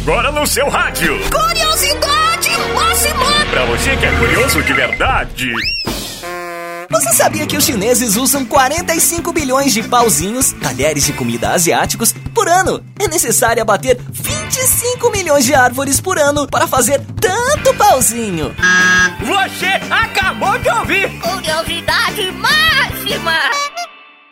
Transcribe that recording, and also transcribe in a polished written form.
agora no seu rádio. Curiosidade máxima! Pra você que é curioso de verdade. Você sabia que os chineses usam 45 bilhões de pauzinhos, talheres de comida asiáticos, por ano? É necessário abater 25 milhões de árvores por ano para fazer tanto pauzinho. Você acabou de ouvir. Curiosidade máxima!